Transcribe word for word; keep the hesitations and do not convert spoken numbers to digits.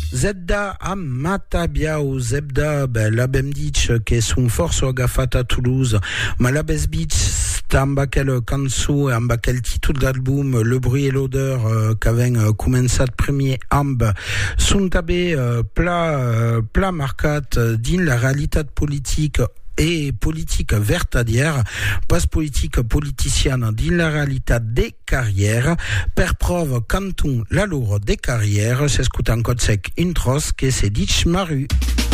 Zebda a Matabiao Zebda ben l'abem ditch che son force agafata Toulouse ma l'abes beach amba quel canso e amba quel titre d'album Le bruit et l'odeur euh, qu'avec euh, commençat premier amb sont tabé euh, plat euh, plat marcat euh, din la réalité politique et politique vertadière, pas politique politicienne din la réalité des carrières, per preuve canton la lourde des carrières, c'est ce qu'un code sec intros que c'est ditch maru.